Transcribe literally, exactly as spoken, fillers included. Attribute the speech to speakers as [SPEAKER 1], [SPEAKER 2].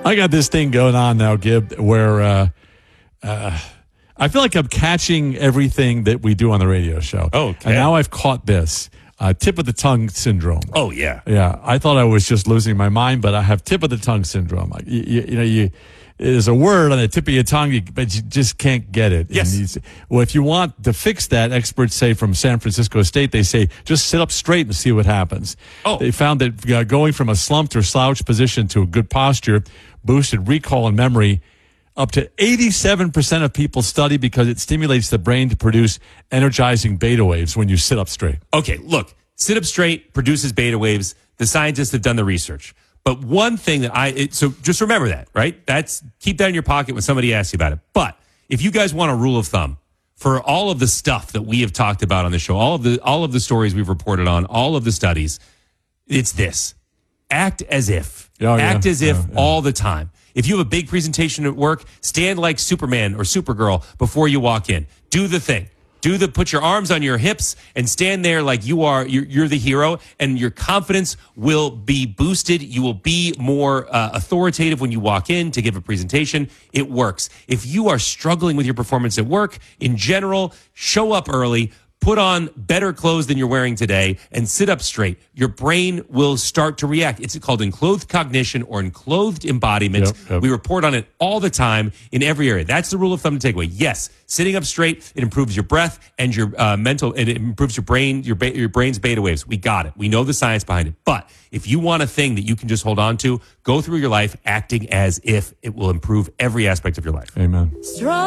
[SPEAKER 1] I got this thing going on now, Gib, where uh, uh, I feel like I'm catching everything that we do on the radio show.
[SPEAKER 2] Oh, okay.
[SPEAKER 1] And now I've caught this. Uh, tip of the tongue syndrome.
[SPEAKER 2] Oh, yeah.
[SPEAKER 1] Yeah. I thought I was just losing my mind, but I have tip of the tongue syndrome. Like, you, you, you know, you there's a word on the tip of your tongue, you, but you just can't get it.
[SPEAKER 2] Yes.
[SPEAKER 1] And you, well, if you want to fix that, experts say from San Francisco State, they say just sit up straight and see what happens.
[SPEAKER 2] Oh.
[SPEAKER 1] They found that uh, going from a slumped or slouched position to a good posture boosted recall and memory. Up to eighty-seven percent of people study because it stimulates the brain to produce energizing beta waves when you sit up straight.
[SPEAKER 2] Okay, look, sit up straight produces beta waves. The scientists have done the research. But one thing that I, it, so just remember that, right? That's, keep that in your pocket when somebody asks you about it. But if you guys want a rule of thumb for all of the stuff that we have talked about on the show, all of the, all of the stories we've reported on, all of the studies, it's this. Act as if.
[SPEAKER 1] Oh,
[SPEAKER 2] Act
[SPEAKER 1] yeah,
[SPEAKER 2] as if
[SPEAKER 1] yeah, yeah.
[SPEAKER 2] all the time. If you have a big presentation at work, stand like Superman or Supergirl before you walk in. Do the thing. Do the, put your arms on your hips and stand there like you are, you're, you're the hero, and your confidence will be boosted. You will be more uh, authoritative when you walk in to give a presentation. It works. If you are struggling with your performance at work, in general, show up early. Put on better clothes than you're wearing today and sit up straight. Your brain will start to react. It's called enclothed cognition or enclothed embodiment.
[SPEAKER 1] Yep, yep.
[SPEAKER 2] We report on it all the time in every area. That's the rule of thumb to take away. Yes, sitting up straight, it improves your breath and your uh, mental, and it improves your brain, your, ba- your brain's beta waves. We got it. We know the science behind it. But if you want a thing that you can just hold on to, go through your life acting as if it will improve every aspect of your life.
[SPEAKER 1] Amen.
[SPEAKER 3] Strong.